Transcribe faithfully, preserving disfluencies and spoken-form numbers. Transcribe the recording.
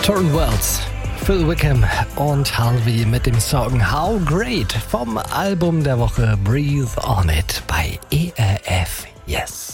Torrent Wells, Phil Wickham und Halvey mit dem Song How Great vom Album der Woche Breathe On It bei E R F Yes.